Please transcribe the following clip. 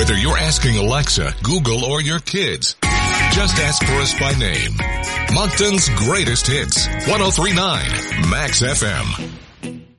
Whether you're asking Alexa, Google, or your kids, just ask for us by name. Moncton's greatest hits, 103.9 Max FM.